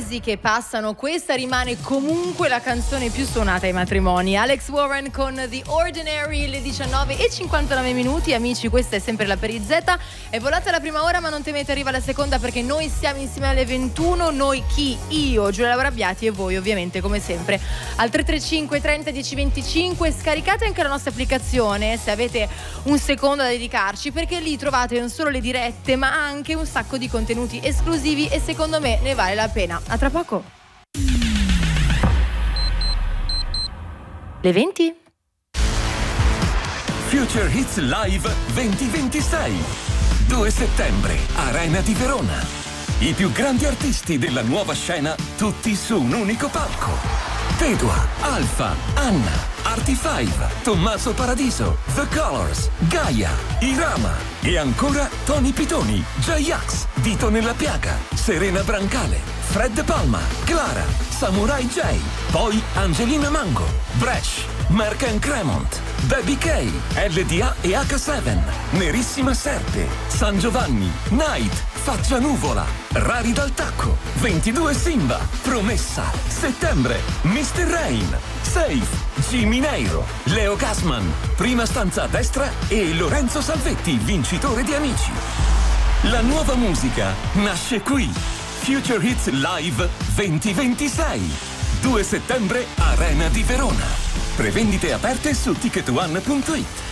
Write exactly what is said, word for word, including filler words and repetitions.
mesi che passano, questa rimane comunque la canzone più suonata ai matrimoni. Alex Warren con The Ordinary, le diciannove e cinquantanove minuti. Amici, questa è sempre la Perizzetta. È volata la prima ora, ma non temete, arriva la seconda, perché noi siamo insieme alle ventuno. Noi chi? Io, Giulia Laura Abbiati, e voi ovviamente come sempre al tre tre cinque trenta dieci venticinque. Scaricate anche la nostra applicazione se avete un secondo da dedicarci, perché lì trovate non solo le dirette ma anche un sacco di contenuti esclusivi e secondo me ne vale la pena. A tra poco. Le venti. Future Hits Live duemilaventisei. due settembre, Arena di Verona. I più grandi artisti della nuova scena, tutti su un unico palco. Tedua, Alfa, Anna, Artifive, Tommaso Paradiso, The Colors, Gaia, Irama e ancora Tony Pitoni, J-Ax, Dito nella Piaga, Serena Brancale, Fred Palma, Clara, Samurai J, poi Angelina Mango, Bresh, Mark and Cremont, Baby K, L D A e H sette, Nerissima Serpe, San Giovanni, Night, Faccia Nuvola, Rari dal Tacco, ventidue Simba, Promessa, Settembre, mister Rain, Safe, Jimmy Neiro, Leo Gassman, Prima Stanza a Destra e Lorenzo Salvetti, vincitore di Amici. La nuova musica nasce qui. Future Hits Live duemilaventisei. due settembre, Arena di Verona. Prevendite aperte su ticket one punto it.